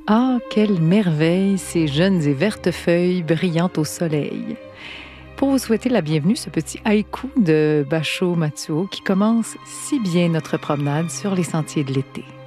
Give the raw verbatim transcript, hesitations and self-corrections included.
Ah, quelle merveille, ces jeunes et vertes feuilles brillantes au soleil. Pour vous souhaiter la bienvenue, ce petit haïku de Basho Matsuo qui commence si bien notre promenade sur les sentiers de l'été.